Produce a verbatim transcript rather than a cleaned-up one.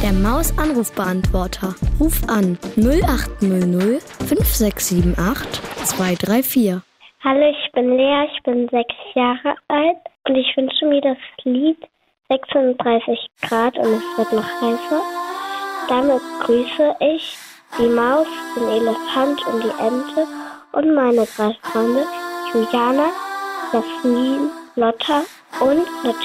Der Maus-Anrufbeantworter. Ruf an null acht null null fünf sechs sieben acht zwei drei vier. Hallo, ich bin Lea, ich bin sechs Jahre alt und ich wünsche mir das Lied sechsunddreißig Grad und es wird noch heißer. Damit grüße ich die Maus, den Elefant und die Ente und meine drei Freunde Juliana, Jasmin, Lotta und natürlich